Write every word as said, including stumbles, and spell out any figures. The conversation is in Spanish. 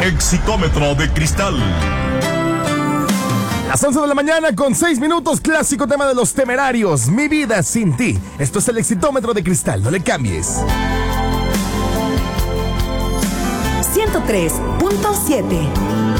Exitómetro de Cristal. Las once de la mañana con seis minutos, clásico tema de Los Temerarios, Mi vida sin ti. Esto es el Exitómetro de Cristal, no le cambies. ciento tres punto siete